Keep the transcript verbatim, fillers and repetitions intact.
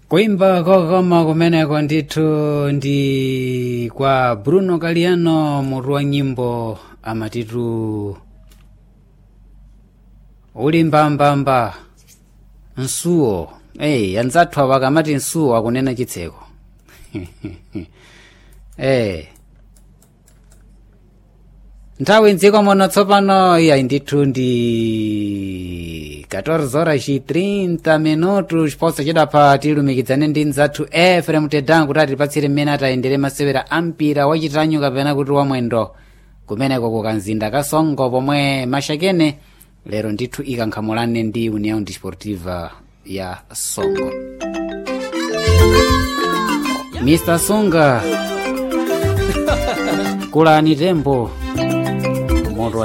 Kuimba kokoma kumeneko ndithu ndi kwa Bruno Galliano, mutu wa nyimbo amatitu uli mbambamba nsuwo. Hey, anzathu awa akamati nsuwo akunena chitseko. Hey. Nthawi ndziko muno tsopano iya ndithu ndi catorze horas e trinta minutos posa chidapha tilumikizane ndi nzathu Efrem Tedan kuti atipatsire mmene atayendere masewera ampira wachitanyu kapena kuti wamwendo kumeneko kukanzinda kasongo pomwe mashakene lero ndithu ikankhamulane ndi União Desportiva ya Songo. mister Songa kulani tembo.